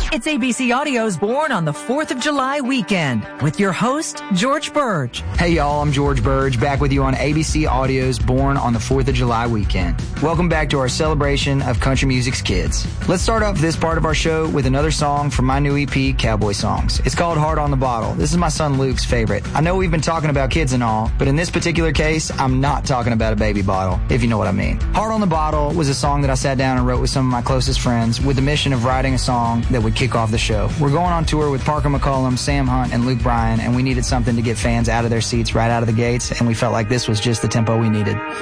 It's ABC Audio's Born on the 4th of July weekend with your host, George Burge. Hey y'all, I'm George Burge, back with you on ABC Audio's Born on the 4th of July weekend. Welcome back to our celebration of country music's kids. Let's start off this part of our show with another song from my new EP, Cowboy Songs. It's called Heart on the Bottle. This is my son Luke's favorite. I know we've been talking about kids and all, but in this particular case, I'm not talking about a baby bottle, if you know what I mean. Heart on the Bottle was a song that I sat down and wrote with some of my closest friends with the mission of writing a song that would kick off the show. We're going on tour with Parker McCollum, Sam Hunt, and Luke Bryan, and we needed something to get fans out of their seats right out of the gates, and we felt like this was just the tempo we needed.